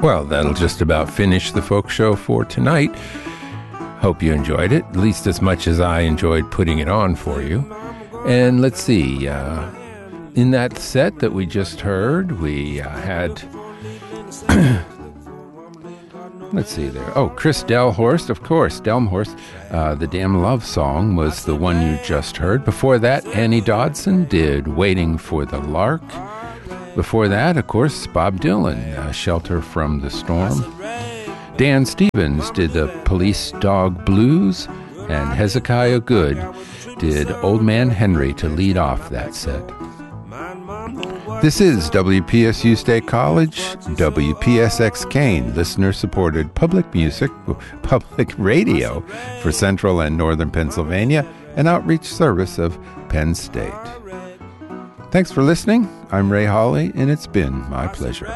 Well, that'll just about finish the folk show for tonight. Hope you enjoyed it, at least as much as I enjoyed putting it on for you. And let's see, in that set that we just heard, we had, let's see there. Oh, Chris Delhorst, of course, Delmhorst. The Damn Love Song was the one you just heard. Before that, Annie Dodson did Waiting for the Lark. Before that, of course, Bob Dylan, Shelter from the Storm. Dan Stevens did the Police Dog Blues, and Hezekiah Good did Old Man Henry to lead off that set. This is WPSU State College, WPSX Kane, listener-supported public radio for Central and Northern Pennsylvania, an outreach service of Penn State. Thanks for listening. I'm Ray Hawley, and it's been my pleasure.